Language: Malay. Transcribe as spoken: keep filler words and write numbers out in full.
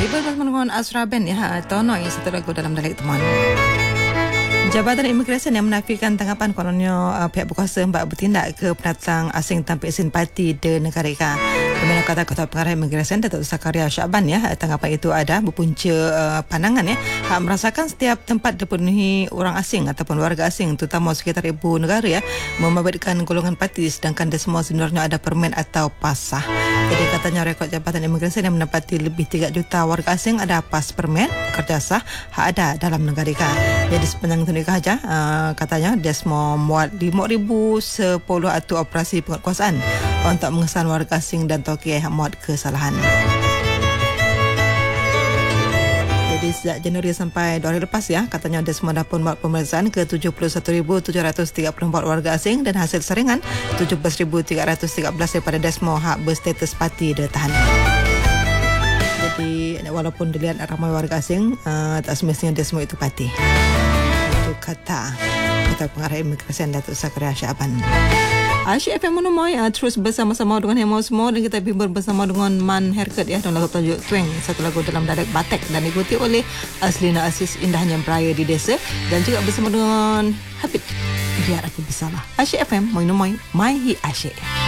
Ibu bersama Asra Ben ya, Tono yang satu lagu dalam delik teman. Jabatan Imigresen yang menafikan tanggapan kononnya uh, pihak berkuasa hendak bertindak ke pendatang asing tanpa izin parti di negara mereka. Kemudian kata Ketua Pengarah Imigresen Datuk Zakaria Syakban ya, tanggapan itu ada berpunca uh, pandangan ya, hak merasakan setiap tempat dipenuhi orang asing ataupun warga asing, terutama sekitar ibu negara ya, membabitkan golongan parti sedangkan dia semua sebenarnya ada permen atau pasah. Jadi katanya rekod Jabatan Imigresen yang menempati lebih tiga juta warga asing ada pas permen, kerja sah, hak ada dalam negara mereka. Jadi sepanjang itu nikah saja, uh, katanya dia semua muat lima ribu sepuluh atau operasi penguatkuasaan untuk mengesan warga asing dan toki yang muat kesalahan. Jadi sejak Januari sampai dua hari lepas ya, katanya dia semua dapat buat pemeriksaan ke tujuh puluh satu ribu tujuh ratus tiga puluh empat warga asing dan hasil saringan tujuh belas ribu tiga ratus tiga belas daripada desmo hak berstatus parti dia tahan. Jadi walaupun dilihat ramai warga asing, uh, tak semestinya desmo itu parti. Itu kata Ketua Pengarah Imigresen Datuk Zakaria Syakban. Asyik F M Monomoy uh, terus bersama-sama dengan Hemo semua dan kita bimbang bersama dengan Man Haircut ya, dengan lagu tajuk Twang, satu lagu dalam dialek Batak dan diikuti oleh Aslina Aziz Indahnya Beraya di Desa dan juga bersama dengan Habib Biar Aku Bersalah. Asyik F M Monomoy, Mai Hi Asyik.